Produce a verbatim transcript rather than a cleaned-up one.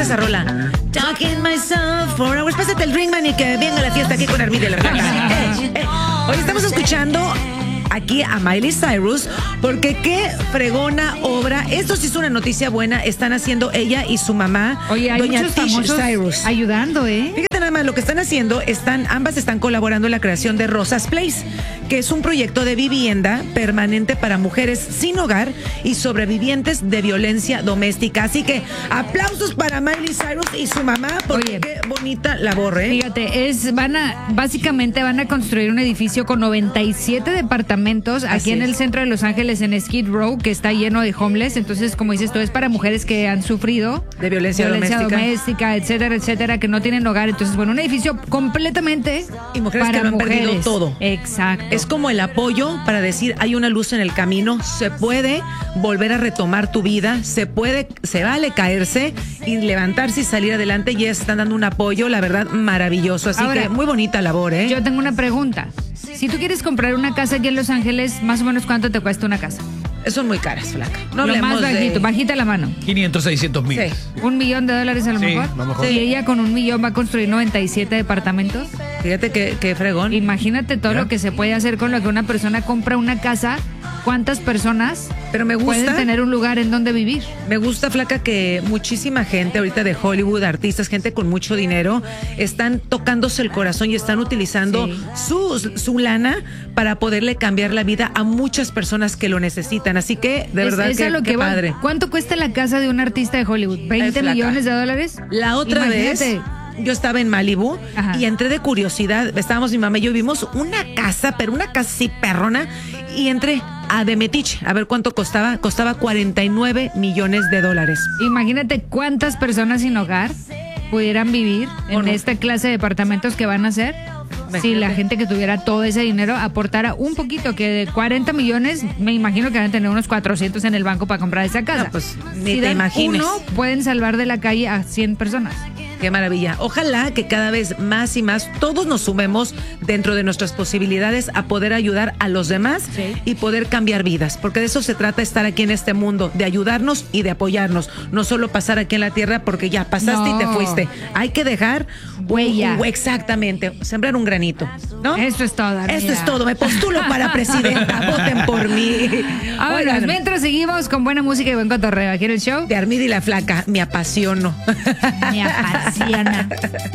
gusta esa rola. Talking myself for hours. Pásate el Ringman y que venga la fiesta aquí con Armida y la Flaca. eh, eh. Hoy estamos escuchando aquí a Miley Cyrus, porque qué fregona obra. Esto sí es una noticia buena. Están haciendo ella y su mamá, Oye, hay doña muchos Tish famosos Cyrus, ayudando, ¿eh? Fíjate nada más lo que están haciendo. Están, ambas están colaborando en la creación de Rosas Place, que es un proyecto de vivienda permanente para mujeres sin hogar y sobrevivientes de violencia doméstica. Así que aplausos para Miley Cyrus y su mamá, porque Oye, qué bonita labor, ¿eh? Fíjate, es, van a, básicamente van a construir un edificio con noventa y siete departamentos aquí Así en es. el centro de Los Ángeles, en Skid Row, que está lleno de homeless. Entonces, como dices, todo es para mujeres que han sufrido De violencia doméstica. doméstica, etcétera, etcétera, que no tienen hogar. Entonces, bueno, un edificio completamente Y mujeres para que lo han mujeres. perdido todo. Exacto. Es como el apoyo para decir, hay una luz en el camino, se puede volver a retomar tu vida, se puede, se vale caerse y levantarse y salir adelante, y están dando un apoyo, la verdad, maravilloso. Así Ahora, que muy bonita labor, ¿eh? Yo tengo una pregunta. Si tú quieres comprar una casa aquí en Los Ángeles, más o menos, ¿cuánto te cuesta una casa? Son muy caras, Flaca. No Lo hablemos más bajito, de... bajita la mano. quinientos, seiscientos mil. Sí. Un millón de dólares a lo Sí, mejor. a lo mejor. Y ella con un millón va a construir noventa y siete departamentos. Fíjate que, que fregón. Imagínate todo ¿Ya? lo que se puede hacer con lo que una persona compra una casa. ¿Cuántas personas Pero me pueden gusta, tener un lugar en donde vivir? me gusta, Flaca, que muchísima gente ahorita de Hollywood, artistas, gente con mucho dinero, están tocándose el corazón y están utilizando Sí. su, su lana para poderle cambiar la vida a muchas personas que lo necesitan. Así que, de Es- verdad, es que, a lo qué que va. padre. ¿Cuánto cuesta la casa de un artista de Hollywood? ¿veinte Flaca. millones de dólares? La otra Imagínate. vez, yo estaba en Malibu. Ajá. Y entré de curiosidad. Estábamos mi mamá y yo, vimos una casa, pero una casa así perrona. Y entré a de Metiche a ver cuánto costaba. Costaba cuarenta y nueve millones de dólares. Imagínate cuántas personas sin hogar pudieran vivir en ¿O no? esta clase de departamentos que van a hacer. Si Imagínate. la gente que tuviera todo ese dinero aportara un poquito, que de cuarenta millones, me imagino que van a tener unos cuatrocientos en el banco para comprar esa casa. No, pues, ni si te dan imagines. uno, pueden salvar de la calle a cien personas. Qué maravilla. Ojalá que cada vez más y más todos nos sumemos dentro de nuestras posibilidades a poder ayudar a los demás Sí. y poder cambiar vidas. Porque de eso se trata estar aquí en este mundo, de ayudarnos y de apoyarnos. No solo pasar aquí en la tierra porque ya pasaste y te No. fuiste. Hay que dejar un- Huella. un- exactamente, sembrar un granito, ¿no? Eso es todo. Esto amiga. es todo. Me postulo para presidenta. Voten por mí. Vámonos, Oigan, mientras seguimos con buena música y buen cotorreo aquí en el show. de Armida y la Flaca, me apasiono. Me apasiona.